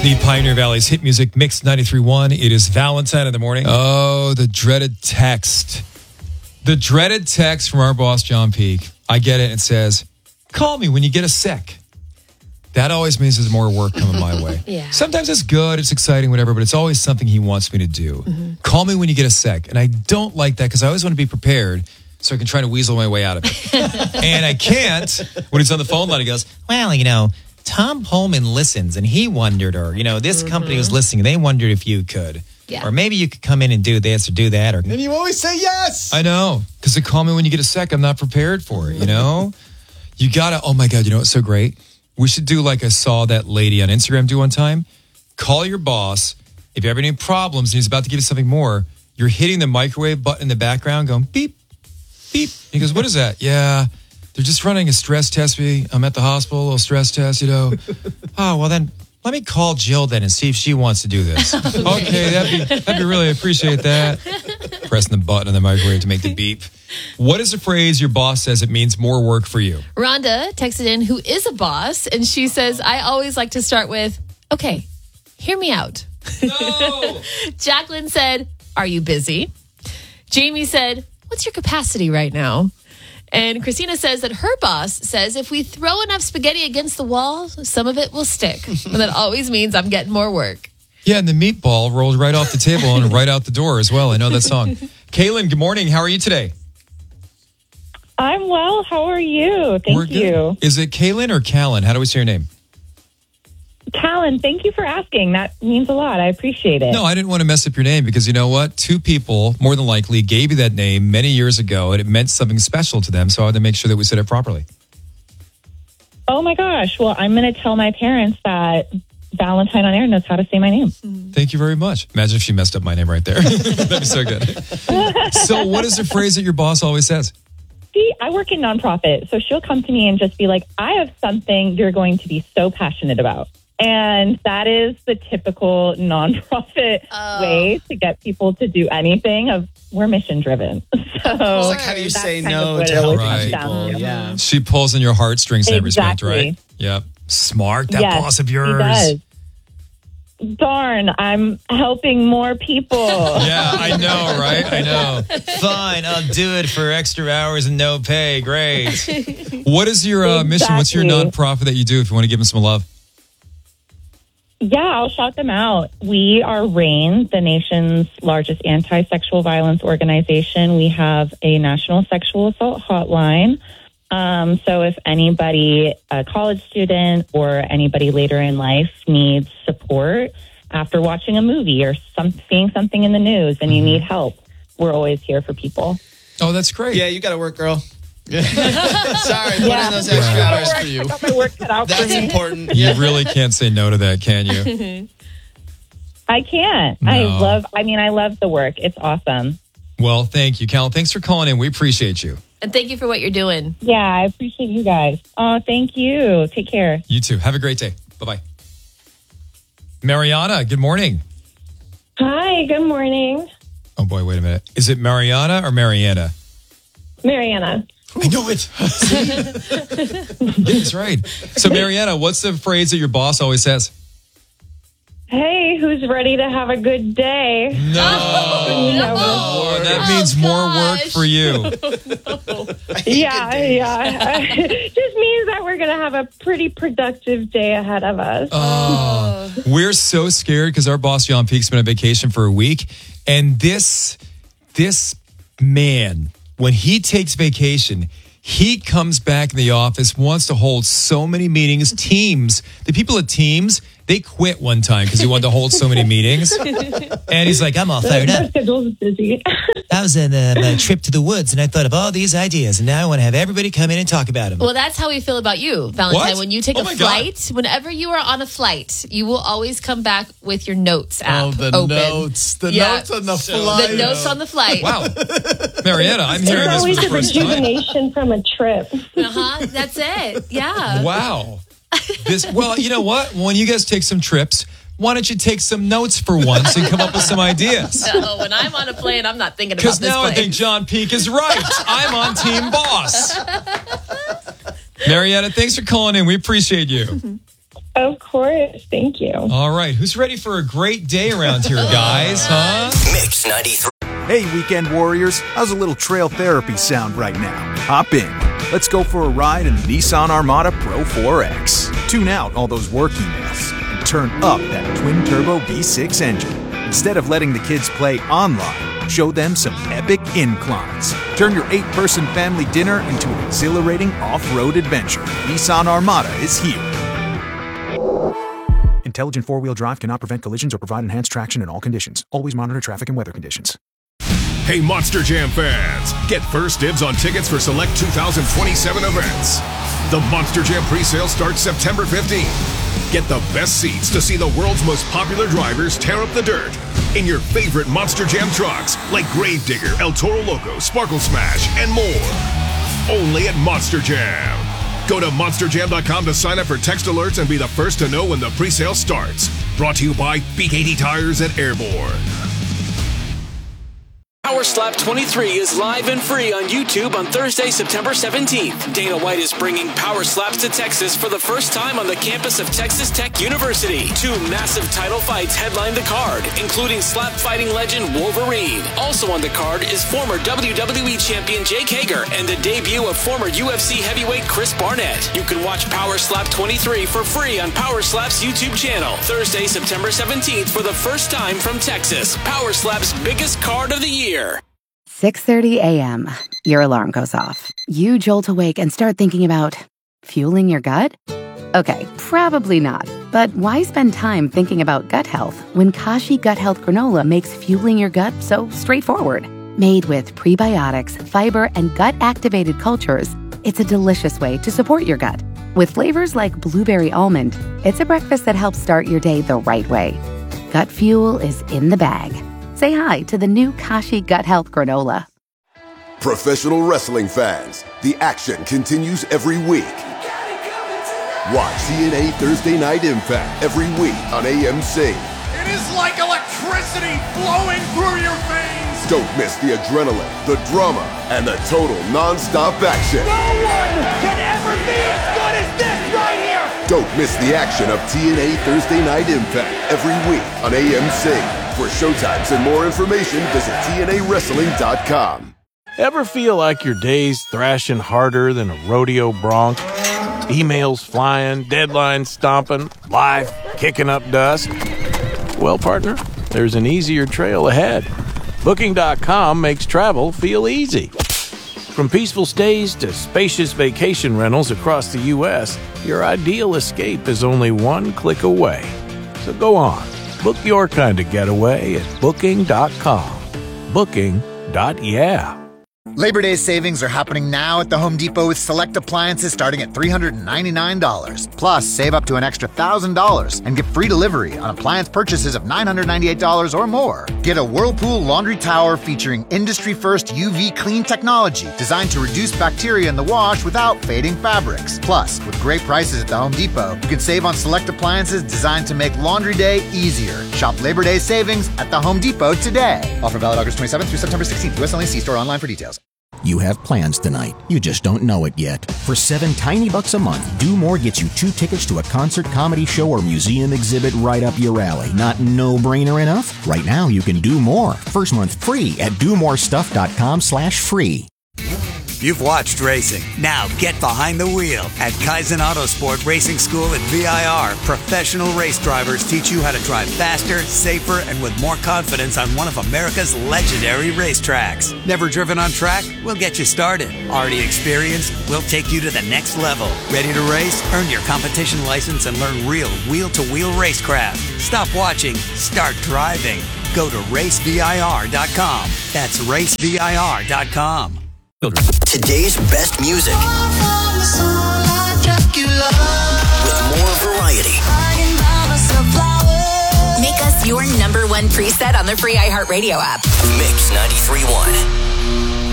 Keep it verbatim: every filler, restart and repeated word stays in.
The Pioneer Valley's hit music mix ninety-three point one. It is Valentine in the morning. Oh, the dreaded text. The dreaded text from our boss, John Peake. I get it. It says, call me when you get a sec. That always means there's more work coming my way. Yeah. Sometimes it's good, it's exciting, whatever, but it's always something he wants me to do. Mm-hmm. Call me when you get a sec. And I don't like that because I always want to be prepared so I can try to weasel my way out of it. And I can't when he's on the phone line. He goes, well, you know, Tom Pullman listens and he wondered, or, you know, this mm-hmm. company was listening. They wondered if you could. Yeah. Or maybe you could come in and do this or do that. Or And you always say yes. I know. Because they call me when you get a sec. I'm not prepared for it, you know? You got to, oh my God, you know what's so great? We should do like I saw that lady on Instagram do one time. Call your boss. If you have any problems and he's about to give you something more, you're hitting the microwave button in the background going beep, beep. He goes, what is that? Yeah. They're just running a stress test. Me. I'm at the hospital, a little stress test, you know. Oh, well then, let me call Jill then and see if she wants to do this. Okay, that'd be, that'd be really, appreciate that. Pressing the button on the microwave to make the beep. What is a phrase your boss says it means more work for you? Rhonda texted in, who is a boss, and she says, I always like to start with, okay, hear me out. No! Jacqueline said, are you busy? Jamie said, what's your capacity right now? And Christina says that her boss says if we throw enough spaghetti against the wall, some of it will stick. And that always means I'm getting more work. Yeah, and the meatball rolled right off the table and right out the door as well. I know that song. Kaylin, good morning. How are you today? I'm well. How are you? Thank We're you. Good. Is it Kaylin or Callan? How do we say your name? Callan, thank you for asking. That means a lot. I appreciate it. No, I didn't want to mess up your name because you know what? Two people, more than likely, gave you that name many years ago and it meant something special to them. So I had to make sure that we said it properly. Oh my gosh. Well, I'm going to tell my parents that Valentine on air knows how to say my name. Thank you very much. Imagine if she messed up my name right there. That'd be so good. So what is the phrase that your boss always says? See, I work in nonprofit. So she'll come to me and just be like, I have something you're going to be so passionate about. And that is the typical nonprofit oh. way to get people to do anything. Of we're mission driven. So it's like, how do you say no to help right. people? Yeah. She pulls in your heartstrings in exactly. every respect, right? Yep. Smart. That yes, boss of yours. He does. Darn, I'm helping more people. Yeah, I know, right? I know. Fine, I'll do it for extra hours and no pay. Great. What is your uh, exactly. mission? What's your nonprofit that you do if you want to give them some love? Yeah, I'll shout them out. We are RAIN, the nation's largest anti-sexual violence organization. We have a national sexual assault hotline. Um, so if anybody, a college student or anybody later in life needs support after watching a movie or some, seeing something in the news and you mm-hmm. need help, we're always here for people. Oh, that's great. Yeah, you got to work, girl. Sorry, put yeah. in those extra Yeah. hours for you. I got my work cut out That's for me. important. You really can't say no to that, can you? I can't. No. I love, I mean, I love the work. It's awesome. Well, thank you, Cal. Thanks for calling in. We appreciate you. And thank you for what you're doing. Yeah, I appreciate you guys. Oh, thank you. Take care. You too. Have a great day. Bye-bye. Mariana, good morning. Hi, good morning. Oh, boy, wait a minute. Is it Mariana or Mariana? Mariana. I know it. Yes, right. So, Mariana, what's the phrase that your boss always says? Hey, who's ready to have a good day? No. Oh, no. Oh, that means Oh, more gosh. work for you. Yeah, yeah. It just means that we're going to have a pretty productive day ahead of us. Oh, we're so scared because our boss, John Peake's been on vacation for a week. And this, this man, when he takes vacation, he comes back in the office, wants to hold so many meetings. Teams, the people at Teams, they quit one time because he wanted to hold so many meetings. And he's like, I'm all fired Our up. schedule's busy. I was on a, a trip to the woods and I thought of all these ideas and now I want to have everybody come in and talk about them. Well, that's how we feel about you, Valentine. What? When you take Oh a my flight, God. whenever you are on a flight, you will always come back with your notes app Oh, the open. notes. The Yeah. notes on the So- flight. The notes on the flight. Wow. Mariana, I'm hearing It's this always for a the first time. rejuvenation from a trip. Uh-huh. That's it. Yeah. Wow. This, well, you know what? When you guys take some trips, why don't you take some notes for once and come up with some ideas? No, when I'm on a plane, I'm not thinking about Because this now plane. I think John Peake is right. I'm on Team Boss. Mariana, thanks for calling in. We appreciate you. Of course. Thank you. All right. Who's ready for a great day around here, guys? Huh? Mix ninety-three. Hey, weekend warriors. How's a little trail therapy sound right now? Hop in. Let's go for a ride in the Nissan Armada Pro four X. Tune out all those work emails and turn up that twin-turbo V six engine. Instead of letting the kids play online, show them some epic inclines. Turn your eight-person family dinner into an exhilarating off-road adventure. Nissan Armada is here. Intelligent four-wheel drive cannot prevent collisions or provide enhanced traction in all conditions. Always monitor traffic and weather conditions. Hey, Monster Jam fans! Get first dibs on tickets for select two thousand twenty-seven events. The Monster Jam presale starts September fifteenth. Get the best seats to see the world's most popular drivers tear up the dirt in your favorite Monster Jam trucks like Gravedigger, El Toro Loco, Sparkle Smash, and more. Only at Monster Jam. Go to monster jam dot com to sign up for text alerts and be the first to know when the presale starts. Brought to you by B K T Tires at Airborne. Power Slap twenty-three is live and free on YouTube on Thursday, September seventeenth. Dana White is bringing Power Slaps to Texas for the first time on the campus of Texas Tech University. Two massive title fights headline the card, including slap fighting legend Wolverine. Also on the card is former W W E champion Jake Hager and the debut of former U F C heavyweight Chris Barnett. You can watch Power Slap twenty-three for free on Power Slap's YouTube channel. Thursday, September seventeenth for the first time from Texas. Power Slap's biggest card of the year. six thirty a.m. Your alarm goes off. You jolt awake and start thinking about fueling your gut? Okay, probably not. But why spend time thinking about gut health when Kashi Gut Health Granola makes fueling your gut so straightforward? Made with prebiotics, fiber, and gut-activated cultures, it's a delicious way to support your gut. With flavors like blueberry almond, it's a breakfast that helps start your day the right way. Gut fuel is in the bag. Say hi to the new Kashi Gut Health Granola. Professional wrestling fans, the action continues every week. Watch T N A Thursday Night Impact every week on A M C. It is like electricity flowing through your veins. Don't miss the adrenaline, the drama, and the total non-stop action. No one can ever be as good as this right here. Don't miss the action of T N A Thursday Night Impact every week on A M C. For showtimes and more information, visit T N A wrestling dot com. Ever feel like your day's thrashing harder than a rodeo bronc? Emails flying, deadlines stomping, life kicking up dust? Well, partner, there's an easier trail ahead. Booking dot com makes travel feel easy. From peaceful stays to spacious vacation rentals across the U S, your ideal escape is only one click away. So go on. Book your kind of getaway at booking dot com. Booking. Yeah. Labor Day savings are happening now at the Home Depot with select appliances starting at three hundred ninety-nine dollars. Plus, save up to an extra one thousand dollars and get free delivery on appliance purchases of nine hundred ninety-eight dollars or more. Get a Whirlpool laundry tower featuring industry-first U V clean technology designed to reduce bacteria in the wash without fading fabrics. Plus, with great prices at the Home Depot, you can save on select appliances designed to make laundry day easier. Shop Labor Day savings at the Home Depot today. Offer valid August twenty-seventh through September sixteenth. U S only. See store online for details. You have plans tonight. You just don't know it yet. For seven tiny bucks a month, Do More gets you two tickets to a concert, comedy show, or museum exhibit right up your alley. Not no-brainer enough? Right now, you can do more. First month free at do more stuff dot com slash free. You've watched racing. Now get behind the wheel. At Kaizen Autosport Racing School at V I R, professional race drivers teach you how to drive faster, safer, and with more confidence on one of America's legendary racetracks. Never driven on track? We'll get you started. Already experienced? We'll take you to the next level. Ready to race? Earn your competition license and learn real wheel-to-wheel racecraft. Stop watching. Start driving. Go to race V I R dot com. That's race V I R dot com. Today's best music with more variety. Make us your number one preset on the free iHeartRadio app. Mix ninety-three point one.